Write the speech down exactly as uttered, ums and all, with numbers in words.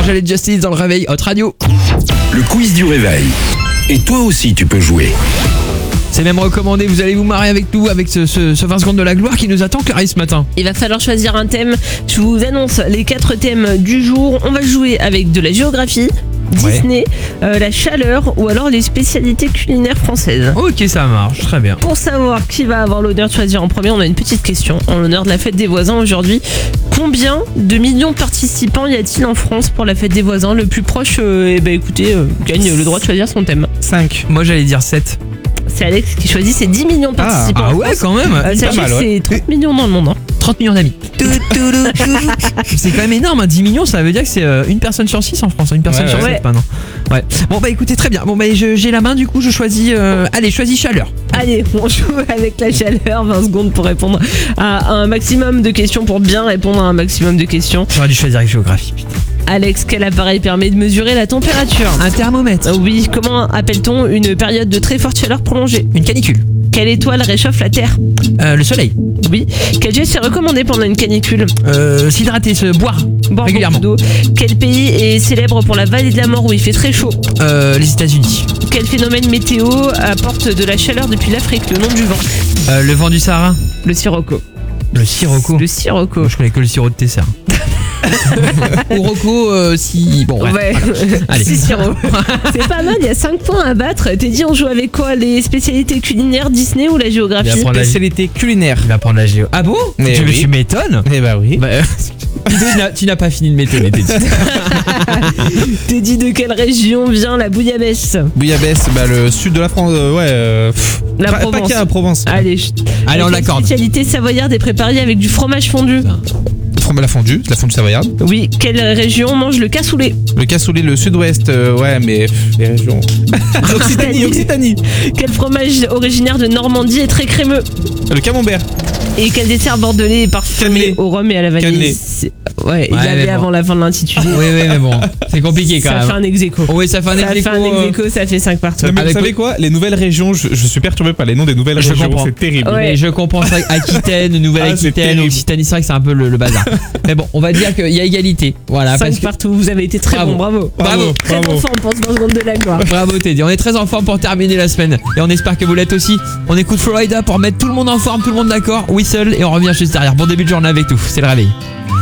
Angèle et Justice dans le réveil Hot Radio. Le quiz du réveil. Et toi aussi tu peux jouer. C'est même recommandé, vous allez vous marrer avec nous, avec ce, ce, ce vingt secondes de la gloire qui nous attend, Clarisse, ce matin. Il va falloir choisir un thème. Je vous annonce les quatre thèmes du jour. On va jouer avec de la géographie, Disney, ouais. euh, la chaleur ou alors les spécialités culinaires françaises. Ok, ça marche, très bien. Pour savoir qui va avoir l'honneur de choisir en premier, on a une petite question en l'honneur de la fête des voisins aujourd'hui. Combien de millions de participants y a-t-il en France pour la fête des voisins? Le plus proche, euh, eh ben, écoutez, euh, gagne le droit de choisir son thème. cinq. Moi j'allais dire sept. C'est Alex qui choisit, c'est dix millions de participants. Ah, ah ouais, quand même. Euh, sachez mal, que ouais. c'est trente millions dans le monde. Hein. trente millions d'amis. C'est quand même énorme, hein. dix millions, ça veut dire que c'est euh, une personne sur six en France, une personne ouais, sur ouais. sept maintenant. Ouais. Bon bah écoutez, très bien. Bon bah je, j'ai la main, du coup je choisis. Euh... Allez, choisis chaleur. Allez, on joue avec la chaleur, vingt secondes pour répondre à un maximum de questions, pour bien répondre à un maximum de questions. J'aurais dû choisir avec géographie, putain. Alex, quel appareil permet de mesurer la température? Un thermomètre. Euh, oui, comment appelle-t-on une période de très forte chaleur prolongée? Une canicule. Quelle étoile réchauffe la Terre? euh, Le soleil. Oui. Quel geste est recommandé pendant une canicule? euh, S'hydrater, se boire, boire régulièrement. D'eau. Quel pays est célèbre pour la vallée de la mort où il fait très chaud? euh, Les États-Unis. Quel phénomène météo apporte de la chaleur depuis l'Afrique? Le nom du vent? euh, Le vent du Sahara. Le sirocco. Le sirocco. Le sirocco. Moi, je connais que le sirop de Tesser. Ou Rocco, euh, si. Bon, bref, ouais. voilà. Allez. Si, sirop. C'est pas mal, il y a cinq points à battre. T'es dit, on joue avec quoi? Les spécialités culinaires, Disney ou la géographie? Il va prendre la Spécialité culinaire. Il va prendre la géo. Ah bon? Mais tu, oui. tu m'étonnes. Eh bah oui. Bah, euh, tu n'as- tu n'as pas fini de m'étonner, Teddy. T'es dit de quelle région vient la bouillabaisse? Bouillabaisse, bah le sud de la France, euh, ouais. Euh, pff, La pas, Provence. Pas qu'à la Provence. Allez, je... Allez, on Quelle l'accorde. spécialité savoyarde est préparée avec du fromage fondu? From- La fondue, la fondue savoyarde. Oui, quelle région mange le cassoulet? Le cassoulet, le sud-ouest, euh, ouais, mais pff, les régions. Occitanie, Occitanie. Quel fromage originaire de Normandie est très crémeux? Le camembert. Et quel dessert bordelais est parfumé Cannelé. au rhum et à la vanille? Cannelé. C'est- Ouais, il Ouais, l'avait mais bon. avant la fin de l'intitulé. Oui, oui, mais bon, c'est compliqué quand Ça même. fait un ex-aequo. Oui, ça fait un Ça fait ex-aequo, un euh, ex-aequo, ça fait cinq partout. Non, mais Avec vous savez quoi quoi? Les nouvelles régions, je, je suis perturbé par les noms des nouvelles Je régions. comprends. C'est terrible. Ouais. Mais je comprends ça. Aquitaine, Ah, c'est Nouvelle-Aquitaine, terrible. Occitanie, c'est vrai que c'est un peu le, le bazar. Mais bon, on va dire qu'il y a égalité. Voilà, parce cinq que. partout, vous avez été très Bravo. bon, bravo. Bravo. Très Bravo. bon forme pour ce vingt secondes de la gloire. Bravo Teddy, on est très en forme pour terminer la semaine et on espère que vous l'êtes aussi. On écoute Florida pour mettre tout le monde en forme, tout le monde d'accord, Whistle, et on revient juste derrière. Bon début de journée avec tout, c'est le réveil.